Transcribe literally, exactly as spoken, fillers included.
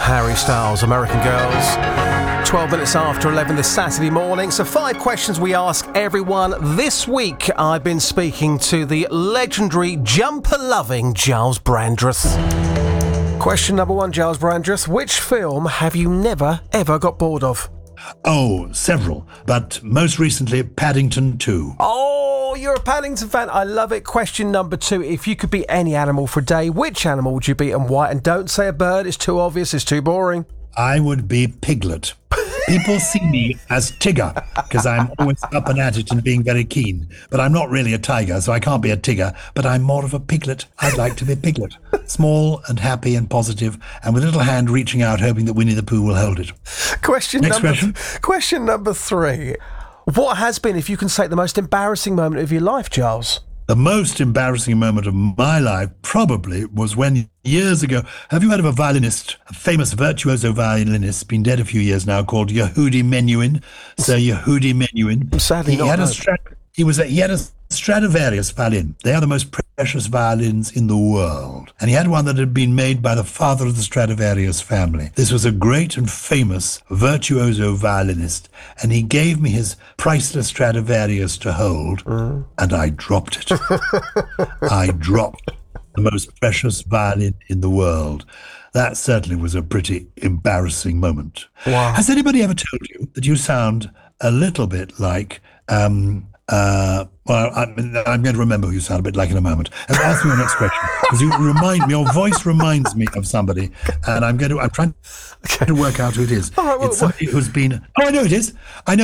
Harry Styles, American Girls. twelve minutes after eleven this Saturday morning. So five questions we ask everyone. This week I've been speaking to the legendary jumper-loving Giles Brandreth. Question number one, Giles Brandreth. Which film have you never, ever got bored of? Oh, several, but most recently Paddington two. Oh, you're a Paddington fan. I love it. Question number two. If you could be any animal for a day, which animal would you be and why? And don't say a bird. It's too obvious. It's too boring. I would be Piglet. People see me as Tigger because I'm always up and at it and being very keen. But I'm not really a tiger, so I can't be a Tigger. But I'm more of a Piglet. I'd like to be Piglet. Small and happy and positive, and with a little hand reaching out, hoping that Winnie the Pooh will hold it. Question Next number question. Th- question number three. What has been, if you can say, the most embarrassing moment of your life, Giles? The most embarrassing moment of my life probably was when, years ago, have you heard of a violinist, a famous virtuoso violinist, been dead a few years now, called Yehudi Menuhin, Sir Yehudi Menuhin? Sadly he not had a heard. Strat- he was a, he had a Stradivarius violin. They are the most precious violins in the world. And he had one that had been made by the father of the Stradivarius family. This was a great and famous virtuoso violinist, and he gave me his priceless Stradivarius to hold, mm. and I dropped it. I dropped the most precious violin in the world. That certainly was a pretty embarrassing moment. Wow. Has anybody ever told you that you sound a little bit like... Um, Uh, well, I'm, I'm going to remember who you sound a bit like in a moment. And ask me your next question, because you remind me, your voice reminds me of somebody, and I'm going to, I'm trying Okay. to work out who it is. All right, well, it's somebody who's been, oh, I know who it is. I know